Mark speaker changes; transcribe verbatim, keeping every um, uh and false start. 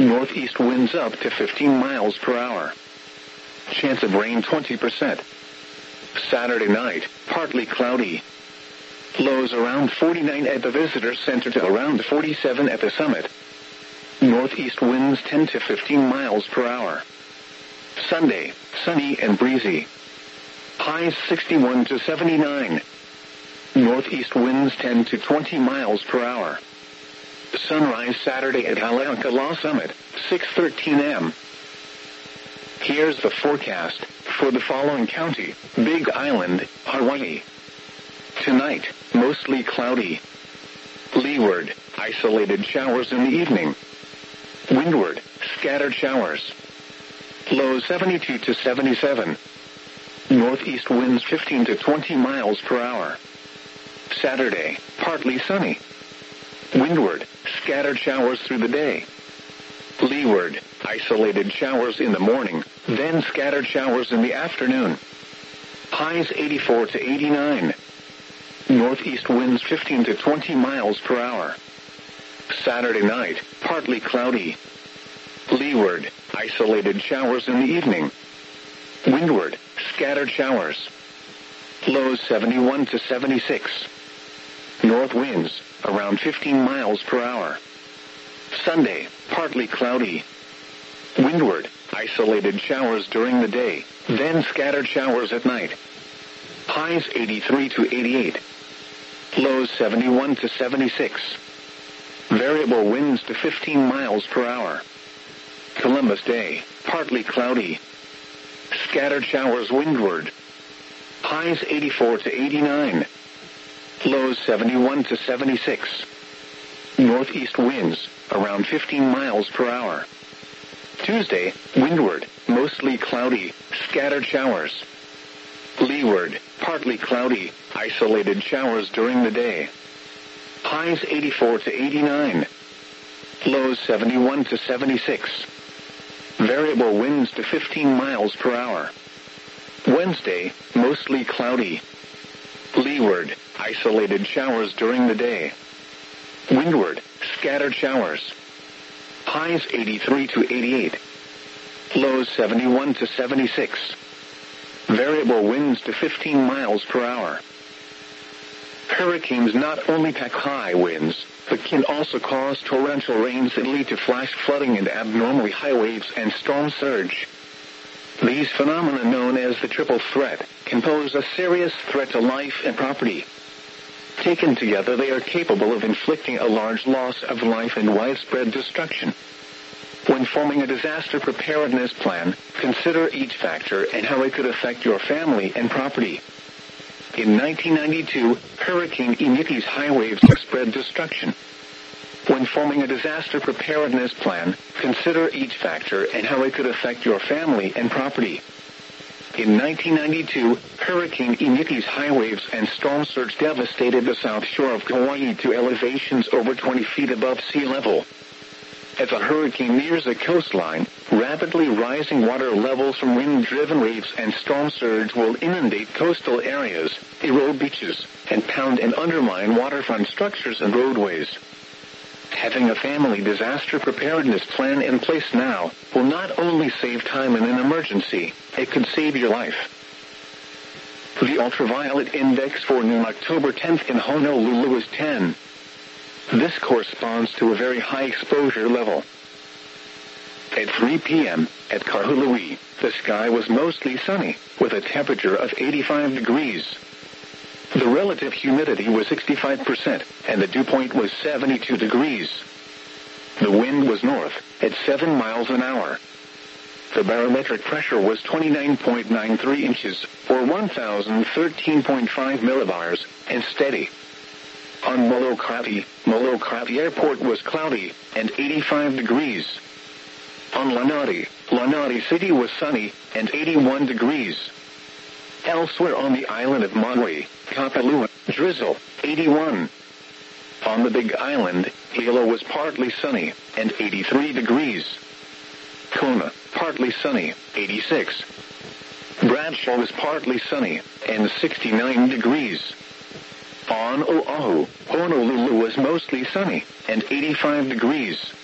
Speaker 1: Northeast winds up to fifteen miles per hour. Chance of rain twenty percent. Saturday night, partly cloudy. Lows around forty-nine at the visitor center to around forty-seven at the summit. Northeast winds ten to fifteen miles per hour. Sunday, sunny and breezy. Highs sixty-one to seventy-nine. Northeast winds ten to twenty miles per hour. Sunrise Saturday at Haleakala Summit, six thirteen a m Here's the forecast for the following county: Big Island, Hawaii. Tonight, mostly cloudy. Leeward, isolated showers in the evening. Windward, scattered showers. Low seventy-two to seventy-seven. Northeast winds fifteen to twenty miles per hour. Saturday, partly sunny. Windward, scattered showers through the day. Leeward, isolated showers in the morning, then scattered showers in the afternoon. Highs eighty-four to eighty-nine. Northeast winds fifteen to twenty miles per hour. Saturday night, partly cloudy. Leeward, isolated showers in the evening. Windward, scattered showers. Lows seventy-one to seventy-six. North winds, around fifteen miles per hour. Sunday, partly cloudy. Windward, isolated showers during the day, then scattered showers at night. Highs eighty-three to eighty-eight. Lows seventy-one to seventy-six. Variable winds to fifteen miles per hour. Columbus Day, partly cloudy. Scattered showers windward. Highs eighty-four to eighty-nine. Lows seventy-one to seventy-six. Northeast winds, around fifteen miles per hour. Tuesday, windward, mostly cloudy, scattered showers. Leeward, partly cloudy, isolated showers during the day. Highs eighty-four to eighty-nine. Lows seventy-one to seventy-six. Variable winds to fifteen miles per hour. Wednesday, mostly cloudy. Leeward, isolated showers during the day. Windward, scattered showers. Highs eighty-three to eighty-eight. Lows seventy-one to seventy-six. Variable winds to fifteen miles per hour. Hurricanes not only pack high winds, but can also cause torrential rains that lead to flash flooding and abnormally high waves and storm surge. These phenomena, known as the triple threat, can pose a serious threat to life and property. Taken together, they are capable of inflicting a large loss of life and widespread destruction. When forming a disaster preparedness plan, consider each factor and how it could affect your family and property. In nineteen ninety-two, Hurricane Iniki's high waves spread destruction. When forming a disaster preparedness plan, consider each factor and how it could affect your family and property. In nineteen ninety-two, Hurricane Iniki's high waves and storm surge devastated the south shore of Hawaii to elevations over twenty feet above sea level. As a hurricane nears a coastline, rapidly rising water levels from wind-driven waves and storm surge will inundate coastal areas, erode beaches, and pound and undermine waterfront structures and roadways. Having a family disaster preparedness plan in place now will not only save time in an emergency, it could save your life. The ultraviolet index for noon October tenth in Honolulu is ten. This corresponds to a very high exposure level. At three p m at Kahului, the sky was mostly sunny, with a temperature of eighty-five degrees. The relative humidity was sixty-five percent, and the dew point was seventy-two degrees. The wind was north, at seven miles an hour. The barometric pressure was twenty-nine point nine three inches, or one thousand thirteen point five millibars, and steady. On Molokai, Molokai Airport was cloudy, and eighty-five degrees. On Lanai, Lanai City was sunny, and eighty-one degrees. Elsewhere on the island of Maui, Kapalua, drizzle, eighty-one. On the Big Island, Hilo was partly sunny, and eighty-three degrees. Kona, partly sunny, eighty-six. Bradshaw was partly sunny, and sixty-nine degrees. On Oahu, Honolulu was mostly sunny, and eighty-five degrees.